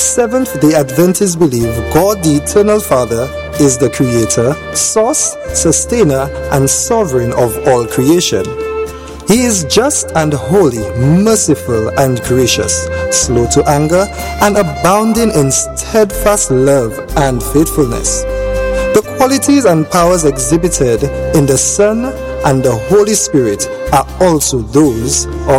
Seventh, the Adventists believe God, the Eternal Father, is the Creator, Source, Sustainer, and Sovereign of all creation. He is just and holy, merciful and gracious, slow to anger, and abounding in steadfast love and faithfulness. The qualities and powers exhibited in the Son and the Holy Spirit are also those of